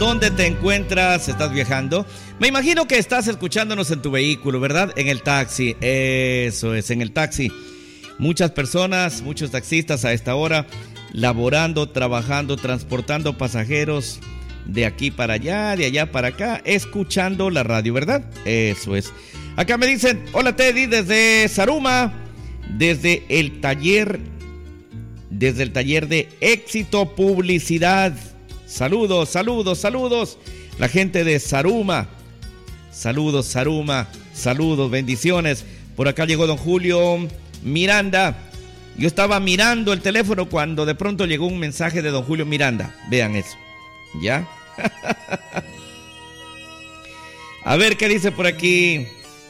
¿Dónde te encuentras? ¿Estás viajando? Me imagino que estás escuchándonos en tu vehículo, ¿verdad? En el taxi. Eso es, en el taxi. Muchas personas, muchos taxistas a esta hora, laborando, trabajando, transportando pasajeros de aquí para allá, de allá para acá, escuchando la radio, ¿verdad? Eso es. Acá me dicen, hola Teddy, desde Zaruma, desde el taller de Éxito Publicidad. Saludos, saludos, saludos. La gente de Zaruma. Saludos, Zaruma. Saludos, bendiciones. Por acá llegó don Julio Miranda. Yo estaba mirando el teléfono cuando de pronto llegó un mensaje de don Julio Miranda. Vean eso. ¿Ya? A ver qué dice por aquí.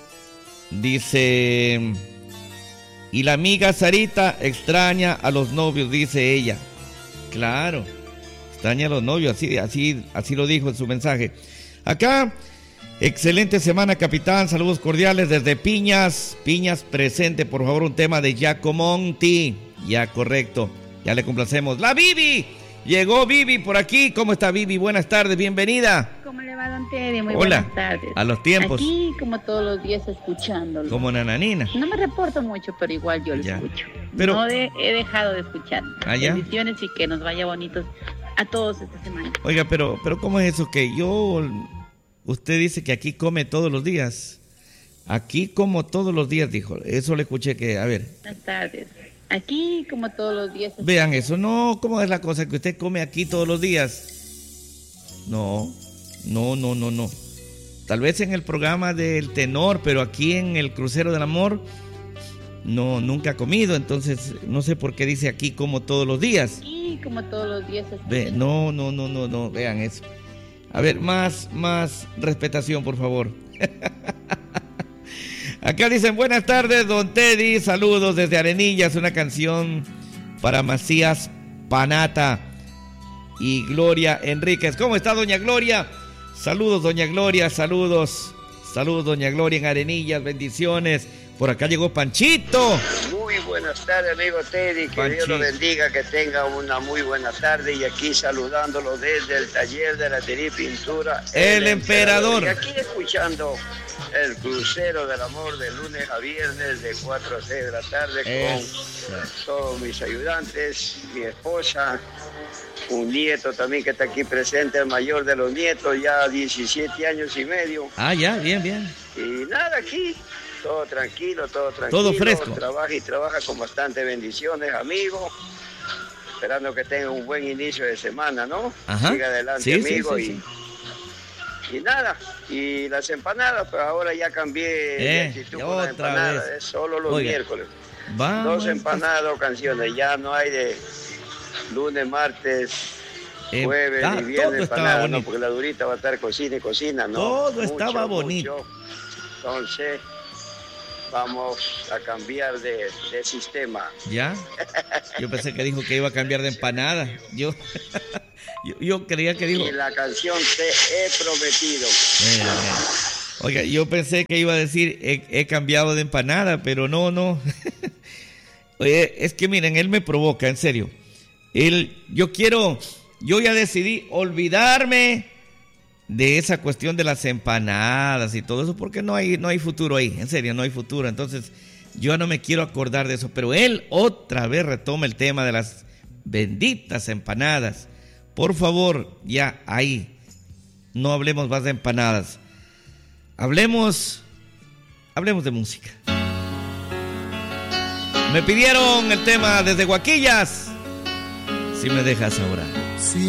Dice... Y la amiga Sarita extraña a los novios, dice ella. Claro. Extraña a los novios, así lo dijo en su mensaje. Acá, excelente semana, capitán. Saludos cordiales desde Piñas. Piñas presente, por favor, un tema de Giacomonti. Ya, correcto. Ya le complacemos. ¡La Vivi! Llegó Vivi por aquí. ¿Cómo está Vivi? Buenas tardes, bienvenida. ¿Cómo le va, don Teddy? Muy Hola. buenas tardes. A los tiempos. Aquí, como todos los días, escuchándolo. Como Nananina. No me reporto mucho, pero igual yo lo escucho. Pero... No he dejado de escuchar. ¿Ya? Bendiciones y que nos vaya bonitos a todos esta semana. Oiga, pero ¿cómo es eso que usted dice que aquí come todos los días? Aquí como todos los días, dijo. Eso le escuché que, a ver. Buenas tardes. Aquí como todos los días. Vean eso, no, ¿cómo es la cosa que usted come aquí todos los días? No. Tal vez en el programa del Tenor, pero aquí en el Crucero del Amor, no, nunca ha comido, entonces no sé por qué dice aquí como todos los días. Aquí como todos los días. No, vean eso. A ver, más respetación, por favor. Acá dicen, buenas tardes, don Teddy, saludos desde Arenillas, una canción para Macías Panata y Gloria Enríquez. ¿Cómo está, doña Gloria? Saludos, doña Gloria, saludos doña Gloria en Arenillas, bendiciones. Por acá llegó Panchito. Muy buenas tardes, amigo Teddy, que Dios lo bendiga, que tenga una muy buena tarde, y aquí saludándolo desde el taller de latería y pintura El Emperador. Y aquí escuchando el Crucero del Amor de lunes a viernes de 4 a 6 de la tarde con todos mis ayudantes, mi esposa, un nieto también que está aquí presente, el mayor de los nietos, ya 17 años y medio. Ah, ya, bien. Y nada, aquí, todo tranquilo. Todo fresco. Trabaja con bastantes bendiciones, amigo. Esperando que tenga un buen inicio de semana, ¿no? Ajá. Siga adelante, amigo. Sí. Y nada, y las empanadas, pues ahora ya cambié de actitud con las empanadas, es solo los miércoles. Vamos. 2 empanadas, 2 canciones, ya no hay de lunes, martes, jueves y viernes empanadas, no, porque la durita va a estar cocina, ¿no? Todo estaba bonito. Entonces, vamos a cambiar de sistema. ¿Ya? Yo pensé que dijo que iba a cambiar de empanada. Yo creía que dijo... Y la canción Te he prometido. Oiga, yo pensé que iba a decir he cambiado de empanada, pero no. Oye, es que miren, él me provoca, en serio. Yo ya decidí olvidarme de esa cuestión de las empanadas y todo eso, porque no hay futuro ahí, en serio, no hay futuro. Entonces, yo no me quiero acordar de eso, pero él otra vez retoma el tema de las benditas empanadas. Por favor, ya ahí, no hablemos más de empanadas. Hablemos de música. Me pidieron el tema desde Guaquillas. Si me dejas ahora.